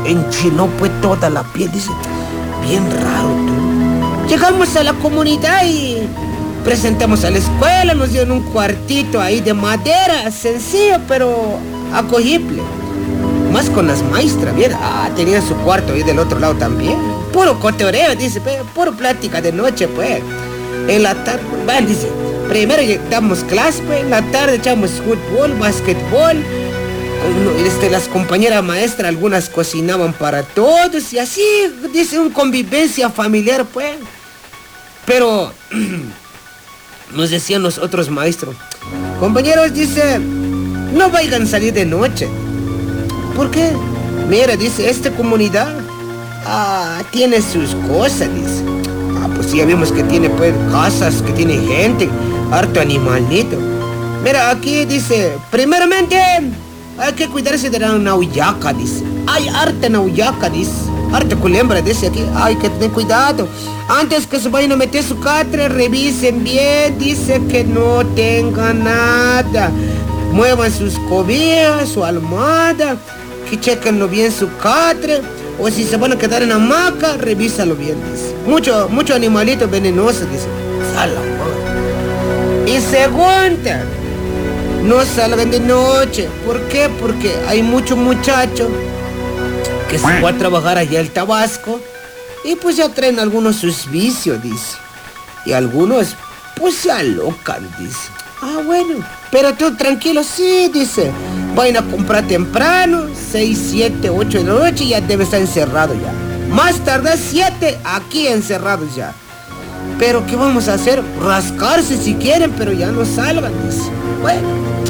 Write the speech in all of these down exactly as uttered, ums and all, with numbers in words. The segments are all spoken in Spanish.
enchinó pues toda la piel, dice, bien raro tú. Llegamos a la comunidad y presentamos a la escuela, nos dieron un cuartito ahí de madera, sencillo pero acogible. Más con las maestras, ¿verdad? Ah, tenían su cuarto ahí del otro lado también. Puro cotorreo, dice, pues, puro plática de noche, pues. En la tarde, van, dice, primero damos clase, pues, en la tarde echamos fútbol, basquetbol. Este, las compañeras maestras, algunas cocinaban para todos y así, dice, una convivencia familiar, pues. Pero nos decían los otros maestros, compañeros, dice, no vayan a salir de noche. ¿Por qué? Mira, dice, esta comunidad ah, tiene sus cosas, dice. Ah, pues ya vimos que tiene pues casas, que tiene gente, harto animalito. Mira, aquí dice, primeramente hay que cuidarse de la nauyaca, dice. Hay harta nauyaca, dice. Harta culebra, dice aquí. Hay que tener cuidado. Antes que se vayan a meter su catre, revisen bien, dice que no tenga nada. Muevan sus cobijas, su almohada, que chequenlo bien su catre, o si se van a quedar en hamaca, revísalo bien, dice. Mucho, mucho animalito venenoso, dice. Sala, y segunda, no salgan de noche. ¿Por qué? Porque hay muchos muchachos que se van a trabajar allá al Tabasco y pues ya traen algunos sus vicios, dice. Y algunos pues se alocan, dice. Ah, bueno, pero tú tranquilo, sí, dice. Vayan a comprar temprano, seis, siete, ocho de la noche, ya debe estar encerrado ya. Más tarde siete, aquí encerrados ya. Pero ¿qué vamos a hacer? Rascarse si quieren, pero ya no salgan, dice. Bueno,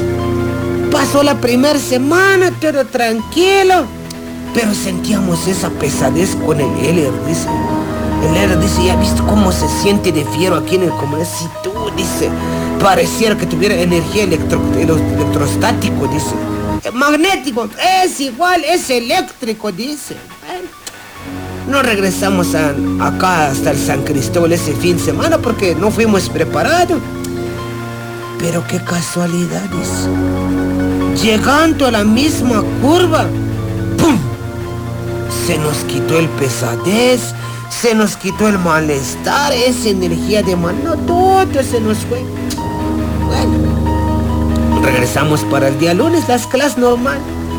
pasó la primera semana, todo tranquilo, pero sentíamos esa pesadez con el Heller, dice. El Heller dice, ¿ya viste cómo se siente de fiero aquí en el comunidad? Si tú, dice, pareciera que tuviera energía electro, electrostático, dice. Magnético, es igual, es eléctrico, dice. Bueno, no regresamos a, acá hasta el San Cristóbal ese fin de semana porque no fuimos preparados. Pero qué casualidad, dice. Llegando a la misma curva, ¡pum! Se nos quitó el pesadez, se nos quitó el malestar, esa energía de mano, todo se nos fue. Bueno, regresamos para el día lunes, las clases normal.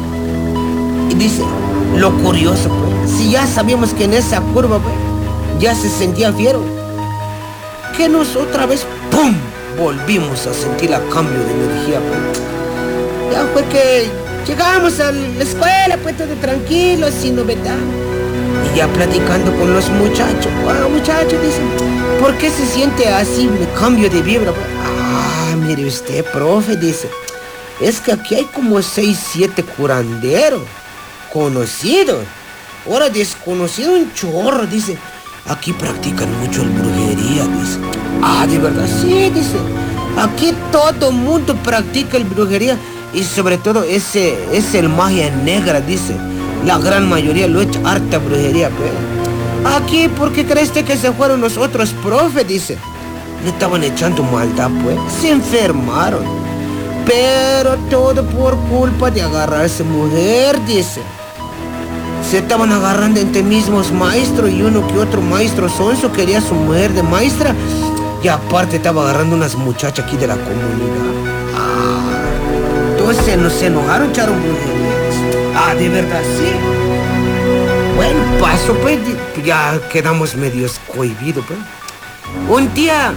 Y dice, lo curioso, pues, si ya sabíamos que en esa curva, pues, ya se sentía fiero, que nos otra vez, ¡pum!, volvimos a sentir el cambio de energía, pues. Ya fue que llegamos a la escuela, pues, todo tranquilo, sin novedad. Y ya platicando con los muchachos, bueno, muchachos, dicen, ¿por qué se siente así un cambio de vibra? Ah, mire usted, profe, dice, es que aquí hay como seis, siete curanderos conocidos. Ahora desconocido un chorro, dice. Aquí practican mucho el brujería, dice. Ah, de verdad, sí, dice. Aquí todo el mundo practica el brujería y sobre todo ese es el magia negra, dice. La gran mayoría lo echa harta brujería, pues. Aquí, ¿por qué crees que se fueron los otros profes? Dice. Le estaban echando maldad, pues. Se enfermaron. Pero todo por culpa de agarrarse mujer, dice. Se estaban agarrando entre mismos maestros y uno que otro maestro sonso quería su mujer de maestra. Y aparte estaba agarrando unas muchachas aquí de la comunidad. Ah, entonces nos enojaron, echaron brujerías. Ah, de verdad, sí. Bueno, pasó, pues, ya quedamos medio cohibidos, pues. Un día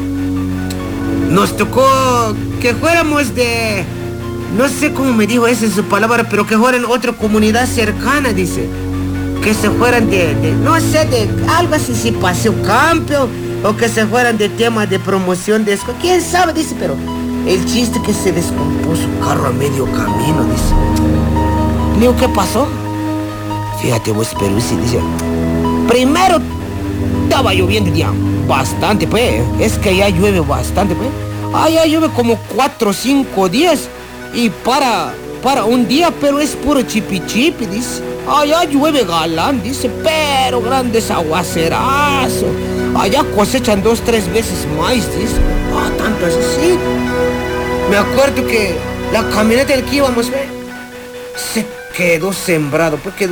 nos tocó que fuéramos de, no sé cómo me dijo esa es su palabra, pero que fueran otra comunidad cercana, dice. Que se fueran de, de no sé, de algo así, si paseo campo, o que se fueran de temas de promoción de eso. ¿Quién sabe? Dice, pero el chiste que se descompuso su carro a medio camino, dice. Le digo, ¿qué pasó? Fíjate vos, Peruzzi, dice. Primero, estaba lloviendo ya bastante, pues. Es que ya llueve bastante, pues. Ah, ya llueve como cuatro o cinco días. Y para, para un día, pero es puro chipi chipi, dice. Allá llueve galán, dice, pero grandes aguacerazos. Allá cosechan dos, tres veces más, dice. Ah, tanto así, sí. Me acuerdo que la camioneta en que íbamos, ve, se quedó sembrado, pues quedó